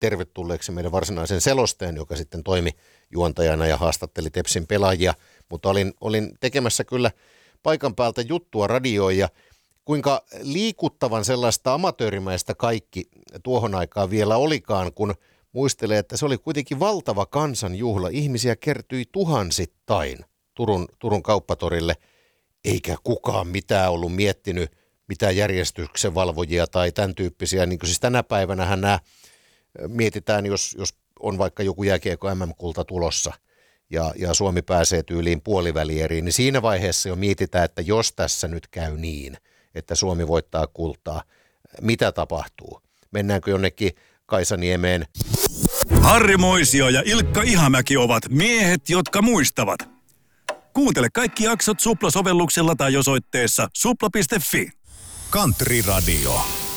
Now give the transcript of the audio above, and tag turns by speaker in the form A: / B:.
A: tervetulleeksi meidän varsinaisen selostajan, joka sitten toimi juontajana ja haastatteli Tepsin pelaajia. Mutta olin tekemässä kyllä paikan päältä juttua radioon ja kuinka liikuttavan sellaista amatöörimäistä kaikki tuohon aikaan vielä olikaan, kun muistelee, että se oli kuitenkin valtava kansanjuhla. Ihmisiä kertyi tuhansittain Turun kauppatorille, eikä kukaan mitään ollut miettinyt, mitään järjestyksen valvojia tai tämän tyyppisiä. Niin kuin siis tänä päivänähän nämä mietitään, jos on vaikka joku jääkiekko MM-kulta tulossa ja Suomi pääsee tyyliin puolivälieriin, niin siinä vaiheessa jo mietitään, että jos tässä nyt käy niin, että Suomi voittaa kultaa, mitä tapahtuu? Mennäänkö jonnekin Kaisaniemeen?
B: Harri Moisio ja Ilkka Ihamäki ovat miehet, jotka muistavat. Kuuntele kaikki jaksot Supla-sovelluksella tai osoitteessa supla.fi.
C: Country Radio.